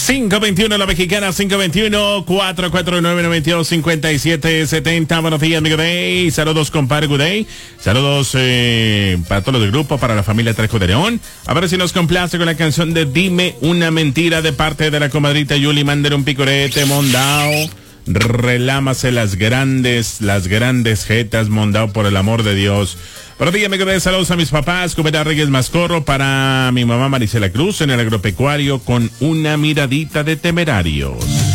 521 La Mexicana, 521-449-9257-70. Buenos días, amigo Day. Saludos, compadre Guday. Saludos para todos los del grupo, para la familia Trejo de León. A ver si nos complace con la canción de Dime una mentira de parte de la comadrita Yuli. Mándale un picorete, Mondao. Relámase las grandes jetas, Mondao, por el amor de Dios. Buenos días, amigo Day. Saludos a mis papás, Cubeta Reyes Mascorro, para mi mamá Marisela Cruz en el agropecuario con una miradita de Temerarios.